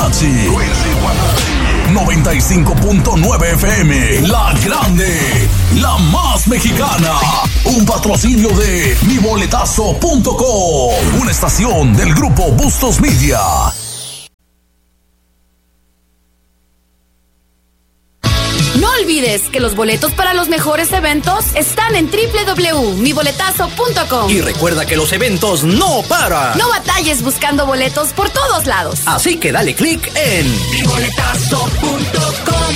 Guarachi. 95.9 FM, La Grande, la más mexicana. Un patrocinio de miboletazo.com, una estación del grupo Bustos Media. No olvides que los boletos para los mejores eventos están en www.miboletazo.com. Y recuerda que los eventos no paran. No batalles buscando boletos por todos lados. Así que dale clic en miboletazo.com.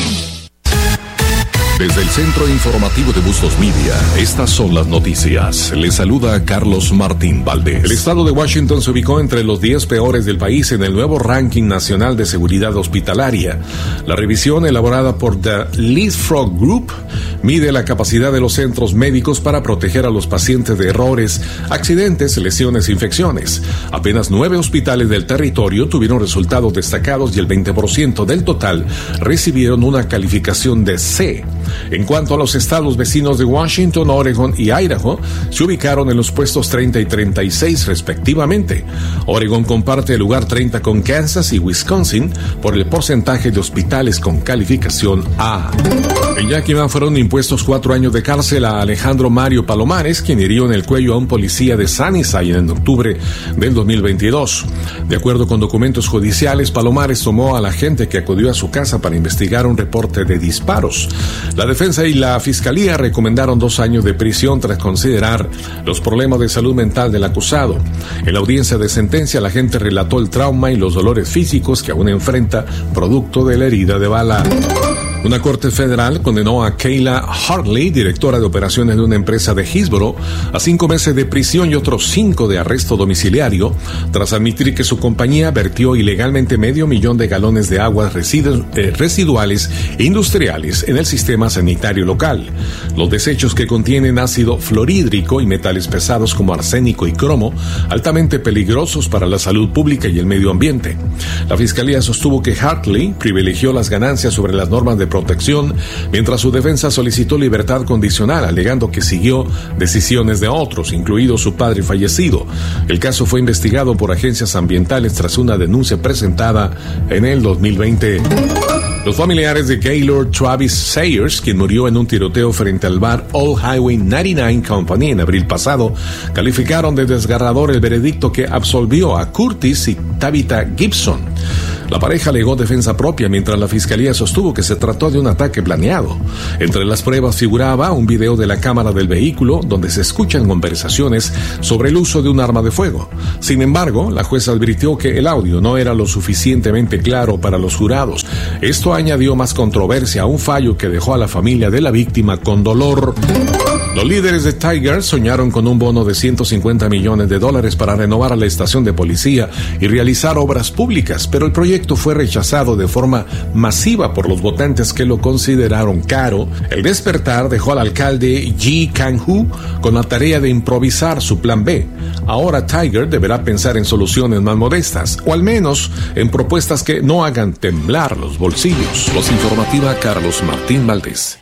Desde el Centro Informativo de Bustos Media, estas son las noticias. Les saluda Carlos Martín Valdés. El estado de Washington se ubicó entre los 10 peores del país en el nuevo ranking nacional de seguridad hospitalaria. La revisión elaborada por The Leapfrog Group mide la capacidad de los centros médicos para proteger a los pacientes de errores, accidentes, lesiones e infecciones. Apenas 9 hospitales del territorio tuvieron resultados destacados y el 20% del total recibieron una calificación de C. En cuanto a los estados vecinos de Washington, Oregon y Idaho, se ubicaron en los puestos 30 y 36 respectivamente. Oregon comparte el lugar 30 con Kansas y Wisconsin por el porcentaje de hospitales con calificación A. En Yakima fueron impuestos 4 años de cárcel a Alejandro Mario Palomares, quien hirió en el cuello a un policía de Sunnyside en octubre del 2022. De acuerdo con documentos judiciales, Palomares tomó a la gente que acudió a su casa para investigar un reporte de disparos. La defensa y la fiscalía recomendaron 2 años de prisión tras considerar los problemas de salud mental del acusado. En la audiencia de sentencia, la gente relató el trauma y los dolores físicos que aún enfrenta producto de la herida de bala. Una corte federal condenó a Kayla Hartley, directora de operaciones de una empresa de Hillsborough, a 5 meses de prisión y otros 5 de arresto domiciliario, tras admitir que su compañía vertió ilegalmente 500,000 de galones de aguas residuales e industriales en el sistema sanitario local. Los desechos que contienen ácido fluorhídrico y metales pesados como arsénico y cromo, altamente peligrosos para la salud pública y el medio ambiente. La fiscalía sostuvo que Hartley privilegió las ganancias sobre las normas de protección, mientras su defensa solicitó libertad condicional, alegando que siguió decisiones de otros, incluido su padre fallecido. El caso fue investigado por agencias ambientales tras una denuncia presentada en el 2020. Los familiares de Gaylord Travis Sayers, quien murió en un tiroteo frente al bar Old Highway 99 Company en abril pasado, calificaron de desgarrador el veredicto que absolvió a Curtis y Tabitha Gibson. La pareja alegó defensa propia, mientras la fiscalía sostuvo que se trató de un ataque planeado. Entre las pruebas figuraba un video de la cámara del vehículo donde se escuchan conversaciones sobre el uso de un arma de fuego. Sin embargo, la jueza advirtió que el audio no era lo suficientemente claro para los jurados. Esto añadió más controversia a un fallo que dejó a la familia de la víctima con dolor. Los líderes de Tiger soñaron con un bono de $150 millones para renovar la estación de policía y realizar obras públicas, pero el proyecto fue rechazado de forma masiva por los votantes que lo consideraron caro. El despertar dejó al alcalde Ji Kang-hoo con la tarea de improvisar su plan B. Ahora Tiger deberá pensar en soluciones más modestas, o al menos en propuestas que no hagan temblar los bolsillos. Voz informativa, Carlos Martín Valdés.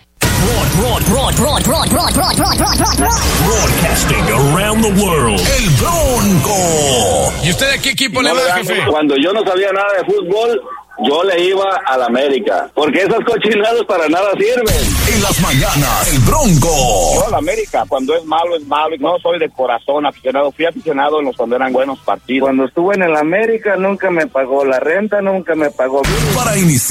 Broadcasting around the world. El Bronco. ¿Y usted a qué equipo le va, jefe? Cuando yo no sabía nada de fútbol, yo le iba al América, porque esas cochinadas para nada sirven. En las mañanas, el Bronco. Yo al América, cuando es malo, es malo. No soy de corazón aficionado. Fui aficionado en los cuando eran buenos partidos. Cuando estuve en el América, nunca me pagó la renta, nunca me pagó. Para iniciar